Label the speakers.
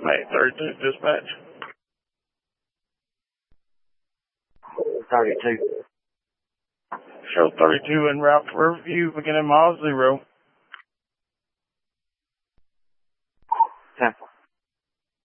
Speaker 1: May 32 dispatch.
Speaker 2: 32.
Speaker 1: Show 32 en route to Riverview, beginning mile 0.